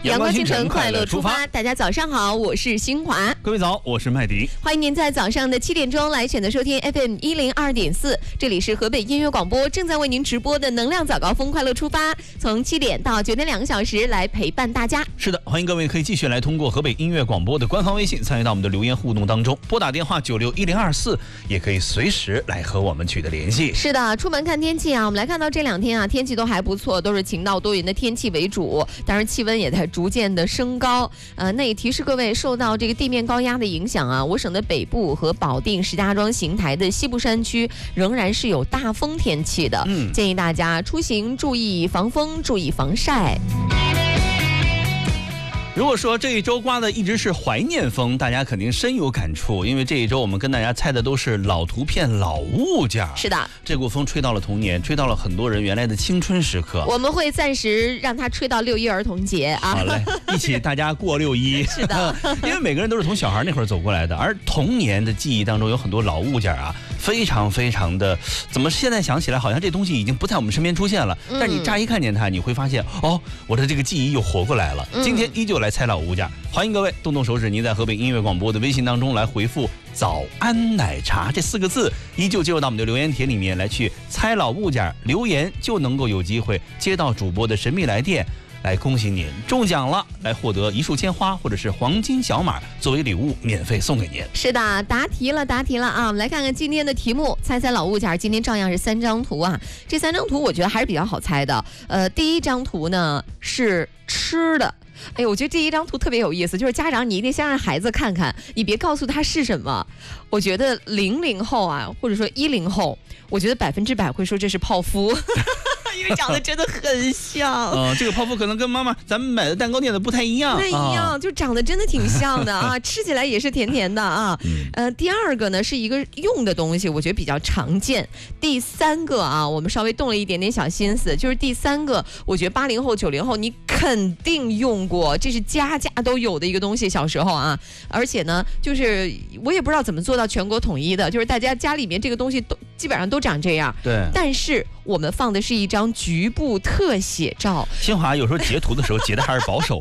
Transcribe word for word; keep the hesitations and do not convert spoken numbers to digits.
阳光清晨，快乐出发。大家早上好，我是新华。 各位早，我是麦迪。 欢迎您在早上的七点钟来选择收听 F M 一零二点四，这里是河北音乐广播正在为您直播的能量早高峰快乐出发，从七点到九点两个小时来陪伴大家。 是的，欢迎各位可以继续来通过河北音乐广播的官方微信参与到我们的留言互动当中，拨打电话九六一零二四，也可以随时来和我们取得联系。 是的，出门看天气啊，我们来看到这两天啊，天气都还不错，都是晴到多云的天气为主，当然气温也在逐渐的升高。呃，那也提示各位，受到这个地面高压的影响啊，我省的北部和保定、石家庄、邢台的西部山区仍然是有大风天气的，嗯，建议大家出行注意防风，注意防晒。 如果说这一周刮的一直是怀念风，大家肯定深有感触，因为这一周我们跟大家猜的都是老图片、老物件。 是的， 这股风吹到了童年，吹到了很多人原来的青春时刻。 我们会暂时让它吹到六一儿童节啊！ 好嘞，一起大家过六一。 是的， 因为每个人都是从小孩那会儿走过来的，而童年的记忆当中有很多老物件啊，非常非常的，怎么现在想起来好像这东西已经不在我们身边出现了，嗯、但你乍一看见它，你会发现哦，我的这个记忆又活过来了。嗯、今天依旧来猜老物件，欢迎各位动动手指，您在河北音乐广播的微信当中来回复早安奶茶这四个字，依旧进入到我们的留言帖里面来去猜老物件，留言就能够有机会接到主播的神秘来电，来恭喜您中奖了，来获得一束鲜花或者是黄金小马作为礼物免费送给您。 是的，答题了答题了啊！我们来看看今天的题目，猜猜老物件。今天照样是三张图啊，这三张图我觉得还是比较好猜的。呃，第一张图呢是吃的。哎呦，我觉得这一张图特别有意思，就是家长你一定先让孩子看看，你别告诉他是什么。我觉得零零后啊，或者说一零后，我觉得百分之百会说这是泡芙。因为长得真的很像， 呃，这个泡芙可能跟妈妈咱们买的蛋糕店的不太一样， 不太一样，啊、就长得真的挺像的啊，吃起来也是甜甜的啊。呃，第二个呢是一个用的东西，我觉得比较常见。第三个啊，我们稍微动了一点点小心思，就是第三个，我觉得八零后、九零后你肯定用过，这是家家都有的一个东西，小时候啊，而且呢，就是我也不知道怎么做到全国统一的，就是大家家里面这个东西都基本上都长这样， 对， 但是我们放的是一张局部特写照。 新华有时候截图的时候截的还是保守